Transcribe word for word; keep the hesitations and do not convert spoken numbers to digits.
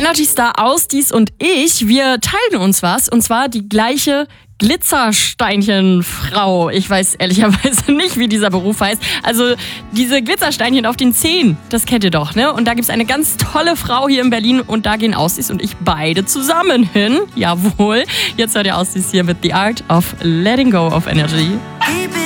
Energy Star Ausdies und ich, wir teilen uns was. Und zwar die gleiche Glitzersteinchenfrau. Ich weiß ehrlicherweise nicht, wie dieser Beruf heißt. Also diese Glitzersteinchen auf den Zehen, das kennt ihr doch, ne? Und da gibt es eine ganz tolle Frau hier in Berlin und da gehen Ausdies und ich beide zusammen hin. Jawohl. Jetzt hört ihr Ausdies hier mit The Art of Letting Go auf Energy.